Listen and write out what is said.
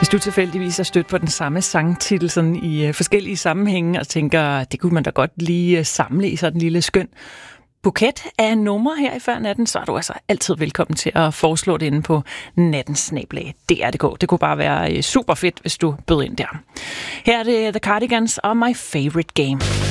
Hvis du tilfældigvis har stødt på den samme sangtitel sådan i forskellige sammenhænge og tænker, det kunne man da godt lige samle i sådan en lille skøn buket af numre her i Før Natten, så er du altså altid velkommen til at foreslå det inde på nattensnabel.dr.dk. Det kunne bare være super fedt, hvis du bød ind der. Her er det The Cardigans og My Favorite Game.